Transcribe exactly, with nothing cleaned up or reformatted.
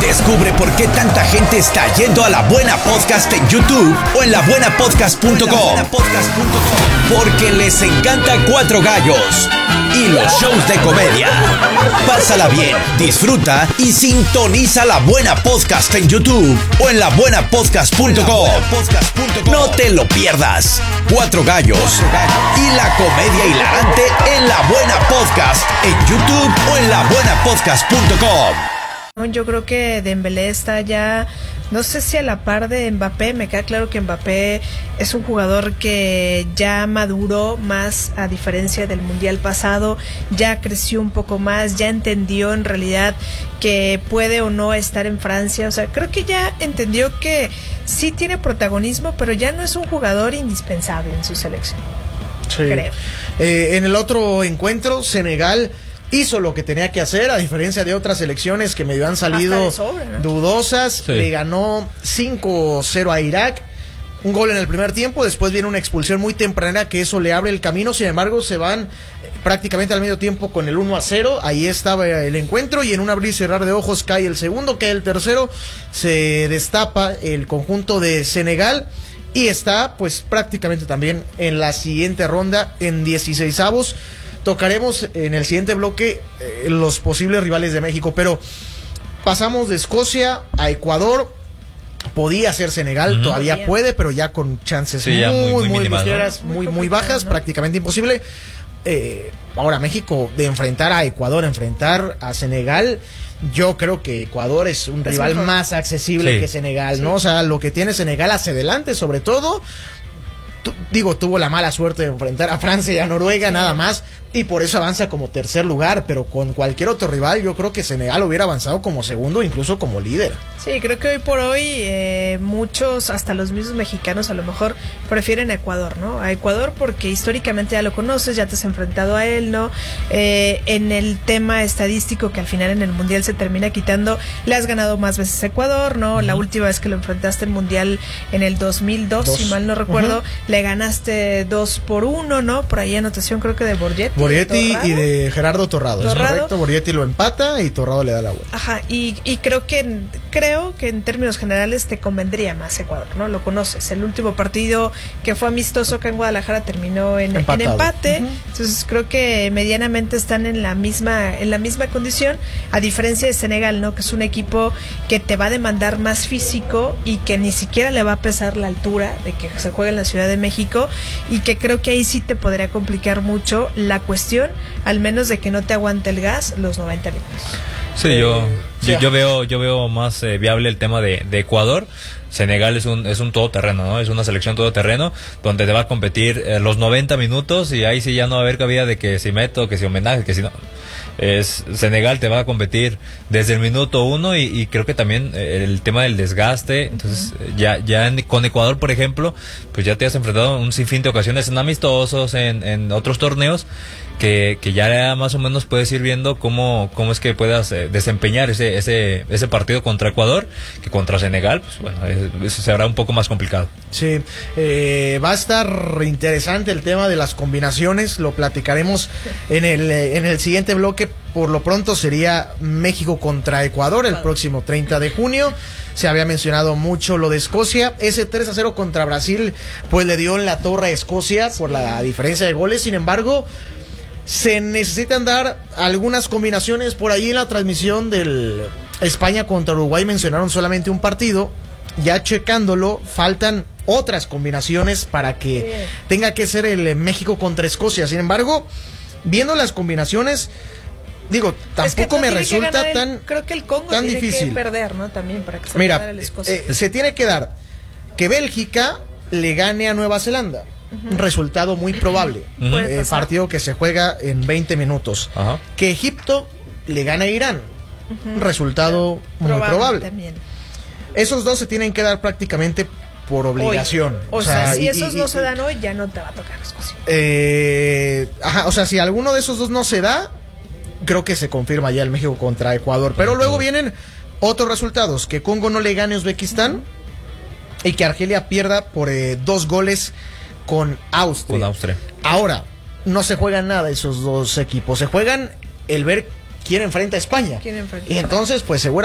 Descubre por qué tanta gente está yendo a La Buena Podcast en YouTube o en la buena podcast punto com. Porque les encanta Cuatro Gallos y los shows de comedia. Pásala bien, disfruta y sintoniza La Buena Podcast en YouTube o en la buena podcast punto com. No te lo pierdas. Cuatro Gallos y la comedia hilarante en La Buena Podcast en YouTube o en la buena podcast punto com. Yo creo que Dembélé está ya, no sé si a la par de Mbappé. Me queda claro que Mbappé es un jugador que ya maduró más, a diferencia del Mundial pasado, ya creció un poco más, ya entendió en realidad que puede o no estar en Francia. O sea, creo que ya entendió que sí tiene protagonismo, pero ya no es un jugador indispensable en su selección. Sí. Creo. Eh, en el otro encuentro, Senegal hizo lo que tenía que hacer, a diferencia de otras selecciones que medio han salido sobre, ¿no? dudosas. Sí. Le ganó cinco cero a Irak, un gol en el primer tiempo, después viene una expulsión muy temprana que eso le abre el camino. Sin embargo, se van prácticamente al medio tiempo con el uno a cero, ahí estaba el encuentro, y en un abrir y cerrar de ojos cae el segundo, cae el tercero, se destapa el conjunto de Senegal y está pues prácticamente también en la siguiente ronda en dieciseisavos. Tocaremos en el siguiente bloque eh, los posibles rivales de México, pero pasamos de Escocia a Ecuador. Podía ser Senegal, uh-huh. todavía puede, pero ya con chances sí, muy, muy, muy, ligeras, ¿no? muy, muy bajas, ¿no? Prácticamente imposible. Eh, ahora México, de enfrentar a Ecuador, enfrentar a Senegal, yo creo que Ecuador es un es rival mejor. más accesible sí. que Senegal, ¿no? Sí. O sea, lo que tiene Senegal hacia adelante, sobre todo. Digo, tuvo la mala suerte de enfrentar a Francia y a Noruega, sí. nada más, y por eso avanza como tercer lugar, pero con cualquier otro rival yo creo que Senegal hubiera avanzado como segundo, incluso como líder. Sí, creo que hoy por hoy eh, muchos, hasta los mismos mexicanos a lo mejor prefieren a Ecuador, ¿no? A Ecuador porque históricamente ya lo conoces, ya te has enfrentado a él, ¿no? Eh, en el tema estadístico que al final en el Mundial se termina quitando, le has ganado más veces a Ecuador, ¿no? Uh-huh. La última vez que lo enfrentaste en Mundial en el dos mil dos, dos. si mal no recuerdo, uh-huh. le ganaste dos por uno, ¿no? Por ahí anotación creo que de Borgetti. Borgetti y de Gerardo Torrado, Torrado, es correcto. Borgetti lo empata y Torrado le da la vuelta. Ajá, y, y creo que creo que en términos generales te convendría más Ecuador, ¿no? Lo conoces. El último partido que fue amistoso acá en Guadalajara terminó en, en empate. Uh-huh. Entonces creo que medianamente están en la misma, en la misma condición, a diferencia de Senegal, ¿no? Que es un equipo que te va a demandar más físico y que ni siquiera le va a pesar la altura de que se juega en la Ciudad de México, y que creo que ahí sí te podría complicar mucho la cuestión, al menos de que no te aguante el gas los noventa minutos. Sí, yo, yo, yo veo yo veo más eh, viable el tema de, de Ecuador. Senegal es un es un todoterreno, ¿no? Es una selección todoterreno donde te va a competir eh, los noventa minutos, y ahí sí ya no va a haber cabida de que si meto, que si homenaje, que si no. Es Senegal te va a competir desde el minuto uno, y, y creo que también eh, el tema del desgaste. Entonces uh-huh. ya ya en, con Ecuador, por ejemplo, pues ya te has enfrentado un sinfín de ocasiones en amistosos, en, en otros torneos, que, que ya más o menos puedes ir viendo cómo, cómo es que puedas eh, desempeñar ese, ese, ese partido contra Ecuador, que contra Senegal, pues bueno, eso será un poco más complicado. Sí, eh, va a estar interesante el tema de las combinaciones, lo platicaremos en el, en el siguiente bloque. Por lo pronto sería México contra Ecuador el próximo treinta de junio. Se había mencionado mucho lo de Escocia. Ese tres a cero contra Brasil pues le dio en la torre a Escocia por la diferencia de goles. Sin embargo, se necesitan dar algunas combinaciones. Por ahí en la transmisión del España contra Uruguay mencionaron solamente un partido. Ya checándolo, faltan otras combinaciones para que tenga que ser el México contra Escocia. Sin embargo, viendo las combinaciones, digo, tampoco es que no me resulta el, tan creo que el Congo tan tiene difícil que perder, ¿no? También para que se Mira, pueda dar el Escocia. Eh, se tiene que dar que Bélgica le gane a Nueva Zelanda. Uh-huh. Un resultado muy probable. Uh-huh. Eh, partido que se juega en veinte minutos. Uh-huh. Que Egipto le gane a Irán. Uh-huh. Un resultado muy probable. probable. También. Esos dos se tienen que dar prácticamente por obligación. Hoy. O, o sea, sea si y, esos y, no y, se dan hoy, ya no te va a tocar Escocia. Eh, ajá, o sea, si alguno de esos dos no se da, creo que se confirma ya el México contra Ecuador. Pero uh-huh. luego vienen otros resultados: que Congo no le gane a Uzbekistán uh-huh. y que Argelia pierda por eh, dos goles con Austria. Con Austria. Ahora, no se juegan nada esos dos equipos. Se juegan el ver quién enfrenta a España. ¿Quién enfrenta? Y entonces, pues seguramente